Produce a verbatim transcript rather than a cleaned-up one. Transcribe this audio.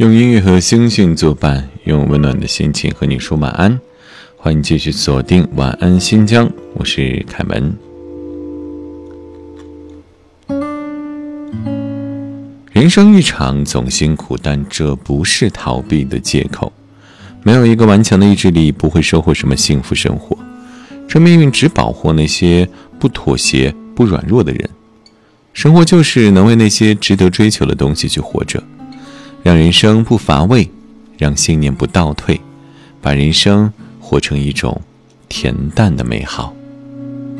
用音乐和星星作伴，用温暖的心情和你说晚安。欢迎继续锁定晚安新疆，我是凯文。人生一场总辛苦，但这不是逃避的借口。没有一个顽强的意志力，不会收获什么幸福生活。这命运只保护那些不妥协、不软弱的人。生活就是能为那些值得追求的东西去活着，让人生不乏味，让信念不倒退，把人生活成一种恬淡的美好。